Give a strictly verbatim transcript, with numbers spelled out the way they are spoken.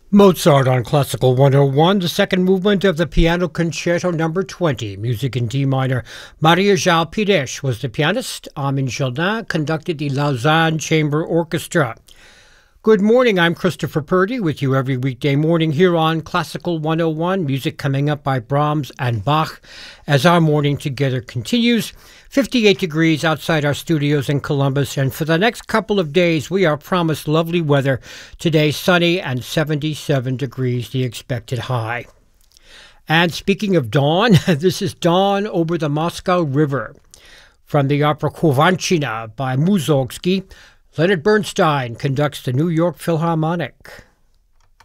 Mozart on Classical one oh one, the second movement of the Piano Concerto number twenty, music in D minor. Maria João Pires was the pianist. Armin Jardin conducted the Lausanne Chamber Orchestra. Good morning, I'm Christopher Purdy with you every weekday morning here on Classical one oh one, music coming up by Brahms and Bach as our morning together continues. fifty-eight degrees outside our studios in Columbus, and for the next couple of days we are promised lovely weather. Today sunny and seventy-seven degrees the expected high. And speaking of dawn, this is Dawn Over the Moscow River from the opera Kovanchina by Mussorgsky. Leonard Bernstein conducts the New York Philharmonic.